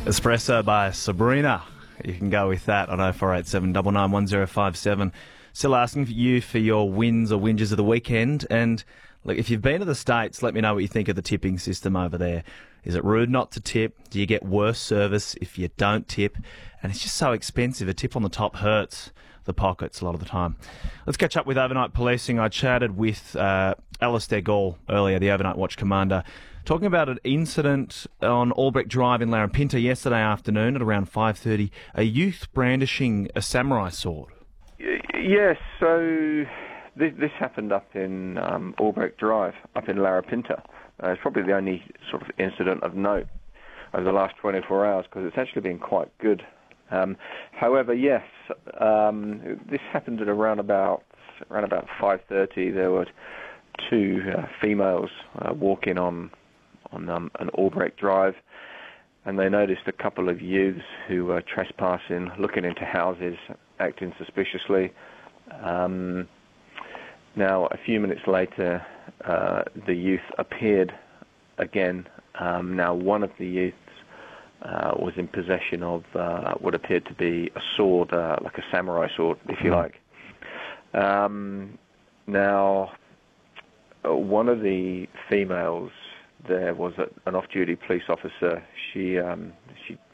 Espresso by Sabrina. You can go with that on 0487 991057. Still asking for you for your wins or whinges of the weekend. And look, if you've been to the States, let me know what you think of the tipping system over there. Is it rude not to tip? Do you get worse service if you don't tip? And it's just so expensive. A tip on the top hurts the pockets a lot of the time. Let's catch up with overnight policing. I chatted with Alistair Gall earlier, the overnight watch commander, talking about an incident on Albrecht Drive in Larapinta yesterday afternoon at around 5:30. A youth brandishing a samurai sword. Yes, so this happened up in Albrecht Drive, up in Larapinta. It's probably the only sort of incident of note over the last 24 hours because it's actually been quite good. However, yes, this happened at around about 5:30. There were two females walking on an Albrecht Drive, and they noticed a couple of youths who were trespassing, looking into houses, acting suspiciously. Now, a few minutes later, the youth appeared again. Now, one of the youths was in possession of what appeared to be a sword, like a samurai sword, if you like. Now, one of the females there was an off-duty police officer. She